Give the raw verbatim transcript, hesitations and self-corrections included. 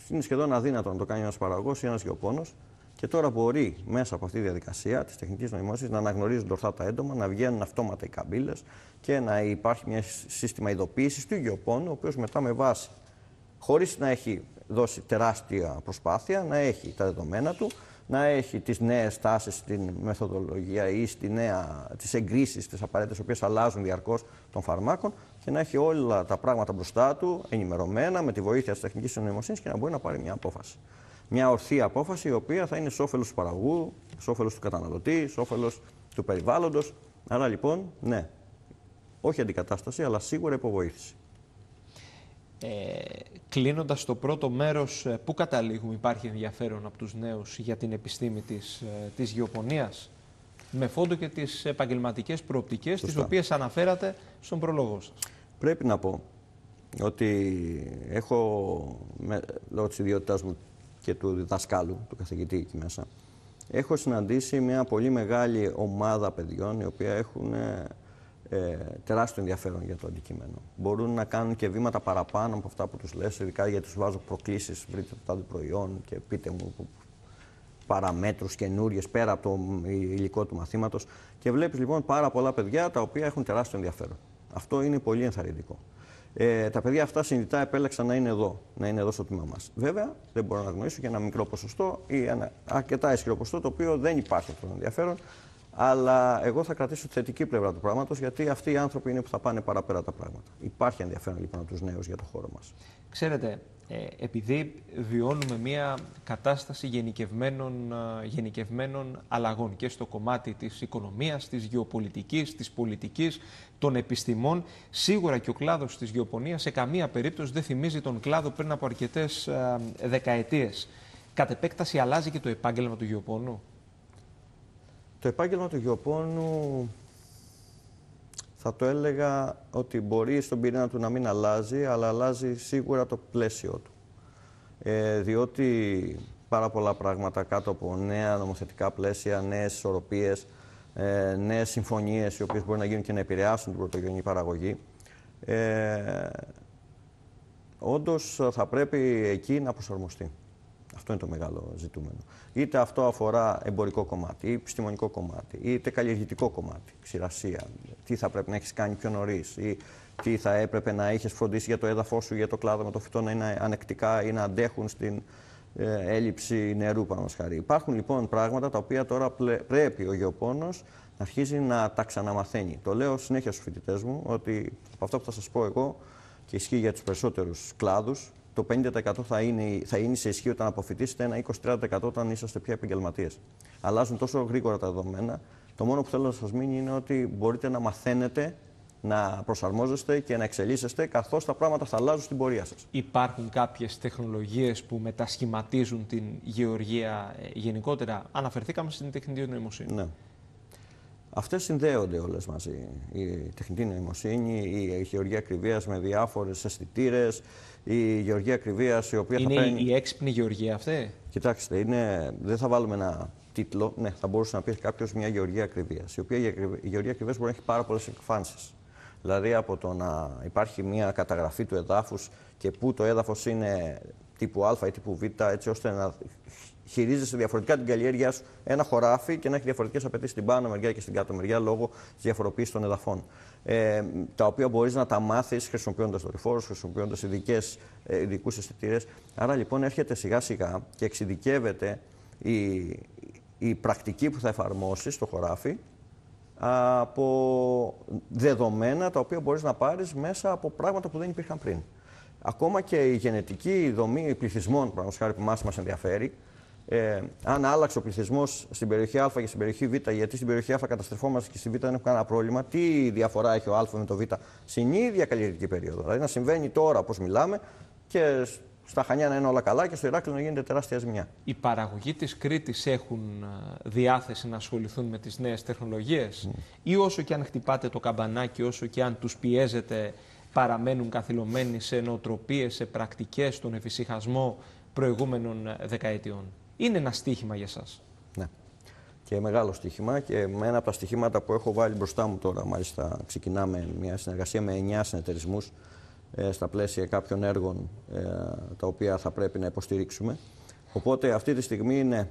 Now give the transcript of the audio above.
είναι σχεδόν αδύνατο να το κάνει ένας παραγωγός ή ένας γεωπόνος. Και τώρα μπορεί μέσα από αυτή τη διαδικασία της τεχνητής νοημοσύνης να αναγνωρίζουν ορθά τα έντομα, να βγαίνουν αυτόματα οι καμπύλες και να υπάρχει μια σύστημα ειδοποίησης του γεωπόνου, ο οποίος μετά με βάση, χωρίς να έχει δώσει τεράστια προσπάθεια, να έχει τα δεδομένα του, να έχει τις νέες τάσεις στην μεθοδολογία ή στη νέα, τις εγκρίσεις, τις απαραίτητες, οι οποίες αλλάζουν διαρκώς των φαρμάκων, και να έχει όλα τα πράγματα μπροστά του ενημερωμένα με τη βοήθεια της τεχνικής νοημοσύνης και να μπορεί να πάρει μια απόφαση. Μια ορθή απόφαση, η οποία θα είναι σ' όφελος του παραγωγού, σ' όφελος του καταναλωτή, σ' όφελος του περιβάλλοντος. Άρα λοιπόν, ναι, όχι αντικατάσταση, αλλά σίγουρα υποβοήθηση. Ε, κλείνοντας το πρώτο μέρος, πού καταλήγουμε? Υπάρχει ενδιαφέρον από τους νέους για την επιστήμη της, της γεωπονίας, με φόντο και τις επαγγελματικές προοπτικές, Σωστά. τις οποίες αναφέρατε στον πρόλογο σας? Πρέπει να πω ότι έχω, με, λόγω της ιδιότητάς μου και του διδασκάλου, του καθηγητή εκεί μέσα, έχω συναντήσει μια πολύ μεγάλη ομάδα παιδιών, οι οποία έχουν ε, ε, τεράστιο ενδιαφέρον για το αντικείμενο. Μπορούν να κάνουν και βήματα παραπάνω από αυτά που τους λες, ειδικά γιατί τους βάζω προκλήσεις, βρείτε το τάδε προϊόν και πείτε μου παραμέτρους καινούριες πέρα από το υλικό του μαθήματος. Και βλέπεις λοιπόν πάρα πολλά παιδιά τα οποία έχουν τεράστιο ενδιαφέρον. Αυτό είναι πολύ ενθαρρυντικό. Ε, τα παιδιά αυτά συνειδητά επέλεξαν να είναι εδώ, να είναι εδώ στο τμήμα μας. Βέβαια, δεν μπορώ να γνωρίσω και ένα μικρό ποσοστό ή ένα αρκετά ισχυρό ποσοστό, το οποίο δεν υπάρχει αυτό το ενδιαφέρον. Αλλά εγώ θα κρατήσω τη θετική πλευρά του πράγματος, γιατί αυτοί οι άνθρωποι είναι που θα πάνε παραπέρα τα πράγματα. Υπάρχει ενδιαφέρον λοιπόν από τους νέους για το χώρο μας. Ξέρετε, ε, επειδή βιώνουμε μια κατάσταση γενικευμένων, γενικευμένων αλλαγών και στο κομμάτι της οικονομίας, της γεωπολιτικής, της πολιτικής, των επιστημών, σίγουρα και ο κλάδος της γεωπονίας σε καμία περίπτωση δεν θυμίζει τον κλάδο πριν από αρκετές ε, δεκαετίες. Κατ' επέκταση αλλάζει και το επάγγελμα του γεωπόνου? Το επάγγελμα του γεωπόνου θα το έλεγα ότι μπορεί στον πυρήνα του να μην αλλάζει, αλλά αλλάζει σίγουρα το πλαίσιο του. Ε, διότι πάρα πολλά πράγματα κάτω από νέα νομοθετικά πλαίσια, νέες ισορροπίες, ε, νέες συμφωνίες, οι οποίες μπορεί να γίνουν και να επηρεάσουν την πρωτογενή παραγωγή, ε, όντως θα πρέπει εκεί να προσαρμοστεί. Αυτό είναι το μεγάλο ζητούμενο. Είτε αυτό αφορά εμπορικό κομμάτι, ή επιστημονικό κομμάτι, είτε καλλιεργητικό κομμάτι, ξηρασία. Τι θα πρέπει να έχεις κάνει πιο νωρίς, ή τι θα έπρεπε να έχεις φροντίσει για το έδαφος σου, για το κλάδο με το φυτό να είναι ανεκτικά ή να αντέχουν στην ε, έλλειψη νερού, παραδείγματος χάρη. Υπάρχουν λοιπόν πράγματα τα οποία τώρα πλε... πρέπει ο γεωπόνος να αρχίζει να τα ξαναμαθαίνει. Το λέω συνέχεια στους φοιτητές μου ότι από αυτό που θα σας πω εγώ, και ισχύει για τους περισσότερους κλάδους, το πενήντα τοις εκατό θα είναι, θα είναι σε ισχύ όταν αποφοιτήσετε, ένα είκοσι με τριάντα τοις εκατό όταν είσαστε πια επαγγελματίες. Αλλάζουν τόσο γρήγορα τα δεδομένα. Το μόνο που θέλω να σας μείνει είναι ότι μπορείτε να μαθαίνετε, να προσαρμόζεστε και να εξελίσσεστε, καθώς τα πράγματα θα αλλάζουν στην πορεία σας. Υπάρχουν κάποιες τεχνολογίες που μετασχηματίζουν την γεωργία ε, γενικότερα? Αναφερθήκαμε στην τεχνητή νοημοσύνη. Ναι. Αυτές συνδέονται όλες μαζί. Η τεχνητή νοημοσύνη, η γεωργία ακριβίας με διάφορες αισθητήρες, η γεωργία ακριβίας η οποία είναι θα παίρνει... η έξυπνη γεωργία αυτή? Κοιτάξτε, είναι... δεν θα βάλουμε ένα τίτλο. Ναι, θα μπορούσε να πει κάποιος μια γεωργία ακριβίας, η οποία η γεωργία ακριβίας μπορεί να έχει πάρα πολλές εκφάνσεις. Δηλαδή από το να υπάρχει μια καταγραφή του εδάφους και πού το έδαφος είναι τύπου Α ή τύπου Β, έτσι ώστε να χειρίζεσαι διαφορετικά την καλλιέργειά σου ένα χωράφι και να έχει διαφορετικές απαιτήσεις στην πάνω μεριά και στην κάτω μεριά λόγω της διαφοροποίησης των εδαφών. Ε, τα οποία μπορείς να τα μάθεις χρησιμοποιώντας δορυφόρους, χρησιμοποιώντας ειδικούς αισθητήρες. Άρα λοιπόν έρχεται σιγά σιγά και εξειδικεύεται η, η πρακτική που θα εφαρμόσεις στο χωράφι από δεδομένα τα οποία μπορείς να πάρεις μέσα από πράγματα που δεν υπήρχαν πριν. Ακόμα και η γενετική δομή πληθυσμών, παραδείγματος χάρη, που μας, μας ενδιαφέρει, ε, αν άλλαξε ο πληθυσμός στην περιοχή Α και στην περιοχή Β, γιατί στην περιοχή Α καταστρεφόμαστε και στη Β δεν έχουμε κανένα πρόβλημα, τι διαφορά έχει ο Α με το Β στην ίδια καλλιεργητική περίοδο? Δηλαδή να συμβαίνει τώρα όπως μιλάμε και στα Χανιά να είναι όλα καλά και στο Ηράκλειο να γίνεται τεράστια ζημιά. Οι παραγωγοί της Κρήτης έχουν διάθεση να ασχοληθούν με τις νέες τεχνολογίες, mm. ή όσο και αν χτυπάτε το καμπανάκι, όσο και αν τους πιέζετε, παραμένουν καθυλωμένοι σε νοοτροπίες, σε πρακτικές, στον εφησυχασμό προηγούμενων δεκαετιών? Είναι ένα στοίχημα για σας? Ναι. Και μεγάλο στοίχημα, και με ένα από τα στοιχήματα που έχω βάλει μπροστά μου τώρα, μάλιστα ξεκινάμε μια συνεργασία με εννιά συνεταιρισμούς ε, στα πλαίσια κάποιων έργων ε, τα οποία θα πρέπει να υποστηρίξουμε. Οπότε αυτή τη στιγμή ναι,